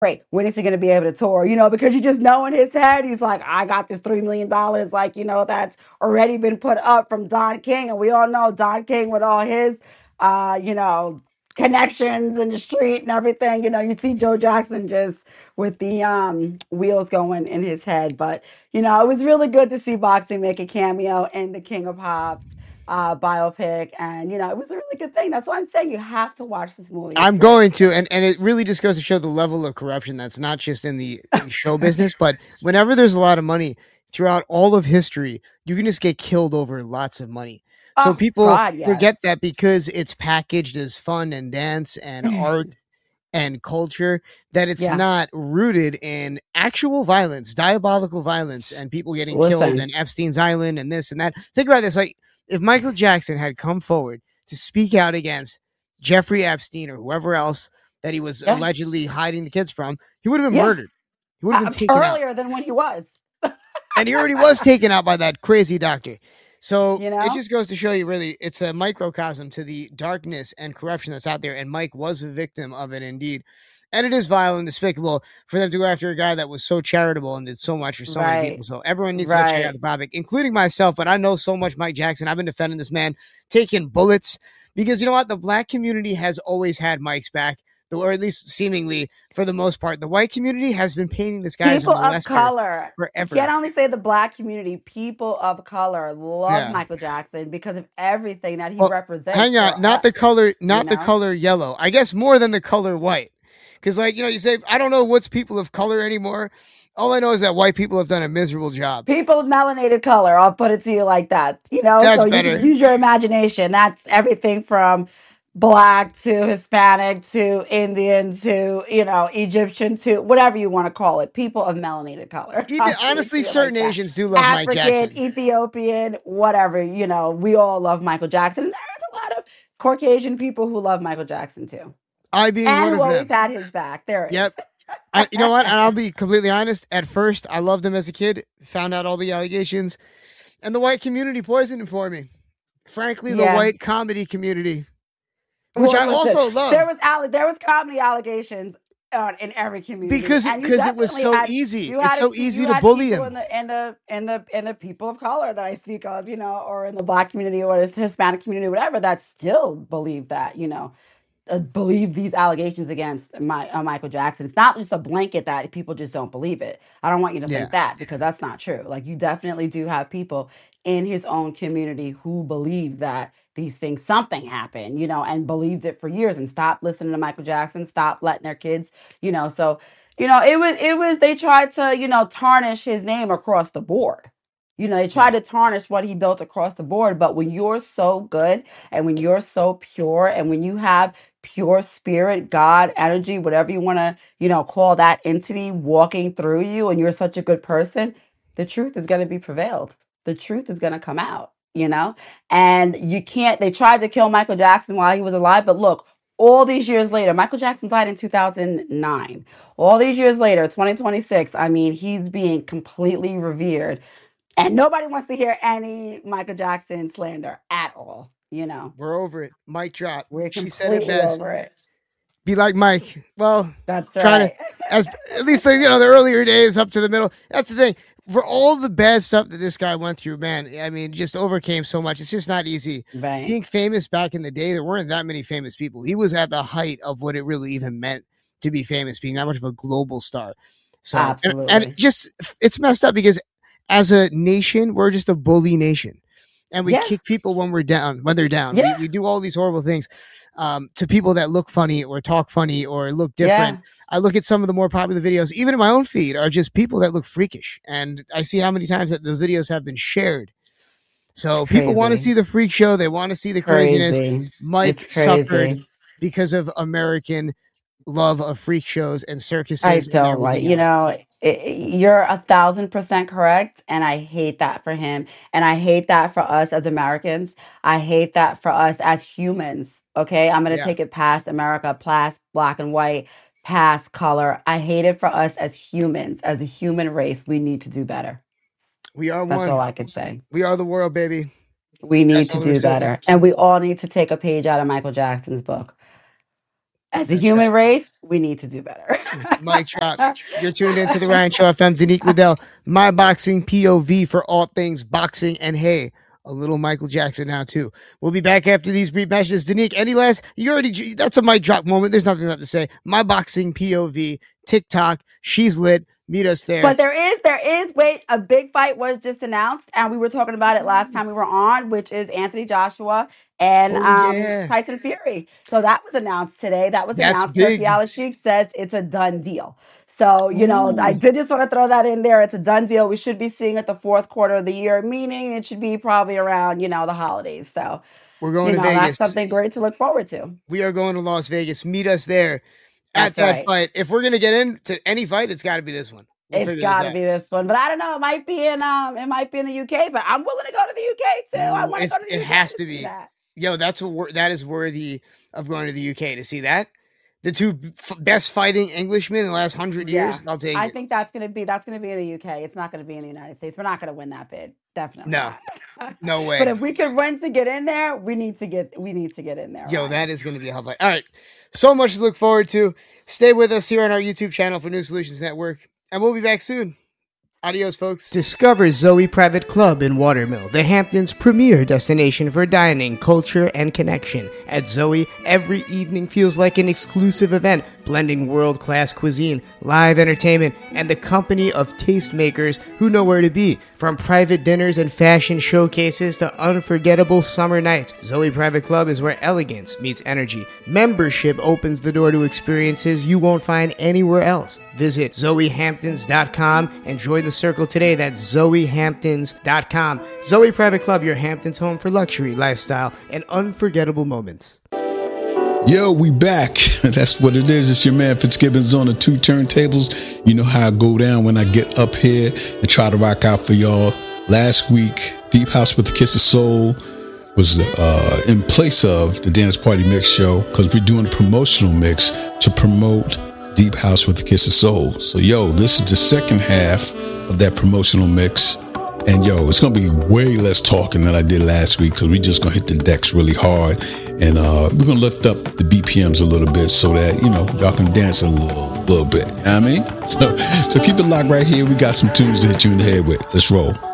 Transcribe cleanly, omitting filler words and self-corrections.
Great. When is he going to be able to tour? Because you just know in his head, he's like, I got this $3 million, like, that's already been put up from Don King. And we all know Don King with all his, uh, you know, connections in the street and everything. You see Joe Jackson just with the wheels going in his head. But, it was really good to see boxing make a cameo in the King of Pops biopic. And, it was a really good thing. That's why I'm saying you have to watch this movie. It's I'm great. going to, and it really just goes to show the level of corruption that's not just in the show business, but whenever there's a lot of money throughout all of history, you can just get killed over lots of money. So Oh, people God, forget yes. that because it's packaged as fun and dance and art and culture, that it's Yeah. not rooted in actual violence, diabolical violence, and people getting killed, Listen. and Epstein's Island, and this and that. Think about this: like if Michael Jackson had come forward to speak out against Jeffrey Epstein or whoever else that he was Yeah. allegedly hiding the kids from, he would have been Yeah. murdered. He would have been taken out. Earlier than when he was. And he already was taken out by that crazy doctor. So you it know? just goes to show you, really, it's a microcosm to the darkness and corruption that's out there. And Mike was a victim of it, indeed. And it is vile and despicable for them to go after a guy that was so charitable and did so much for so many people. Right. So everyone needs to go check out Right. the biopic, including myself. But I know so much Mike Jackson. I've been defending this man, taking bullets, because you know what? The black community has always had Mike's back, or at least seemingly for the most part. The white community has been painting this guy as a People of molester color. You forever. can't only say the black community, people of color love Yeah. Michael Jackson because of everything that he Well, represents hang for on, not the us, color, you not the know? color yellow. I guess more than the color white, because like you say, I don't know what's people of color anymore. All I know is that white people have done a miserable job. People of melanated color, I'll put it to you like that, That's so you can better. use your imagination. That's everything from black to Hispanic to Indian to, Egyptian to whatever you want to call it. People of melanated color. Even I'll put it to honestly, you like certain that. Asians do love Mike African, Jackson. Ethiopian, whatever, we all love Michael Jackson. And there's a lot of Caucasian people who love Michael Jackson too. I being And one who of always them. had his back. There is. Yep. You know what? And I'll be completely honest. At first, I loved him as a kid. Found out all the allegations, and the white community poisoned him for me. Frankly, the Yeah. white comedy community, which Well, I listen, also love. there was comedy allegations in every community, Because and you it was definitely so had easy. you It's had a so pe- easy you to had bully people in him. the people of color that I speak of, or in the black community or the Hispanic community, whatever, that still believe that, believe these allegations against Michael Jackson. It's not just a blanket that people just don't believe it. I don't want you to think Yeah. that because that's not true. Like you definitely do have people in his own community who believe that these things, something happened, and believed it for years and stopped listening to Michael Jackson, stopped letting their kids, so it was they tried to, tarnish his name across the board. They tried Yeah. to tarnish what he built across the board. But when you're so good and when you're so pure and when you have pure spirit, God, energy, whatever you want to, call that entity walking through you, and you're such a good person, the truth is going to be prevailed. The truth is going to come out, and you can't, they tried to kill Michael Jackson while he was alive, but look, all these years later, Michael Jackson died in 2009. All these years later, 2026, I mean, he's being completely revered, and nobody wants to hear any Michael Jackson slander at all, We're over it. Mic drop. we're She said it completely best. over it. Be like Mike. Well, That's trying to, right. as at least like, the earlier days up to the middle. That's the thing. For all the bad stuff that this guy went through, man, I mean, just overcame so much. It's just not easy. Right. Being famous back in the day, there weren't that many famous people. He was at the height of what it really even meant to be famous, being that much of a global star. So, and Absolutely. just, it's messed up because as a nation, we're just a bully nation. And we Yeah. kick people when we're down, when they're down. Yeah. We do all these horrible things to people that look funny or talk funny or look different. Yeah. I look at some of the more popular videos, even in my own feed, are just people that look freakish. And I see how many times that those videos have been shared. It's So people want to crazy. see the freak show. They want to see the craziness. Crazy. It's Mike suffered crazy. because of American love of freak shows and I circuses and don't like, everything else. you're 1,000% correct. And I hate that for him. And I hate that for us as Americans. I hate that for us as humans. Okay. I'm going to Yeah, take it past America, past black and white, past color. I hate it for us as humans, as a human race. We need to do better. we are That's all one. I can say. We are the world, baby. We That's need to all there is do to it. better. And we all need to take a page out of Michael Jackson's book. As a human race, we need to do better. Mic drop. You're tuned into the Ryan Shaw FM. Danique Liddell, my boxing POV for all things boxing, and hey, a little Michael Jackson now too. We'll be back after these brief messages. Danique, any last? You already. That's a mic drop moment. There's nothing left to say. My boxing POV, TikTok. She's lit. Meet us there. But there is, wait, a big fight was just announced, and we were talking about it last time we were on, which is Anthony Joshua and Tyson Fury. So that was announced today. That's announced. Turki Al-Sheikh says it's a done deal. So, you know, I did just want to throw that in there. It's a done deal. We should be seeing it the fourth quarter of the year, meaning it should be probably around, you know, the holidays. So we're going to Vegas. That's something great to look forward to. We are going to Las Vegas. Meet us there at that fight. If we're going to get into any fight, it's got to be this one. It's got to be this one, but I don't know. It might be in the UK, but I'm willing to go to the UK too. I want to go to the UK. It has to be. Yo, that is worthy of going to the UK to see that. The two best fighting Englishmen in the last 100 years. I'll take it. I think that's gonna be in the UK. It's not gonna be in the United States. We're not gonna win that bid. Definitely. No way. But if we could run to get in there, we need to get in there. Yo, that is gonna be a hell fight. All right, so much to look forward to. Stay with us here on our YouTube channel for New Solutions Network, and we'll be back soon. Adios, folks. Discover Zoe Private Club in Watermill, the Hamptons' premier destination for dining, culture, and connection. At Zoe, every evening feels like an exclusive event, blending world-class cuisine, live entertainment, and the company of tastemakers who know where to be. From private dinners and fashion showcases to unforgettable summer nights, Zoe Private Club is where elegance meets energy. Membership opens the door to experiences you won't find anywhere else. Visit ZoeHamptons.com and join the circle today. That's ZoeHamptons.com. Zoe Private Club, your Hamptons home for luxury, lifestyle, and unforgettable moments. Yo, we back. That's what it is. It's your man Fitzgibbons on the two turntables. You know how I go down when I get up here and try to rock out for y'all. Last week, Deep House with the Kiss of Soul was in place of the Dance Party Mix show because we're doing a promotional mix to promote Deep House with the Kiss of Soul. So, yo, this is the second half of that promotional mix. And, yo, it's going to be way less talking than I did last week because we just going to hit the decks really hard. And we're going to lift up the BPMs a little bit so that, you know, y'all can dance a little bit. You know what I mean? So keep it locked right here. We got some tunes to hit you in the head with. Let's roll.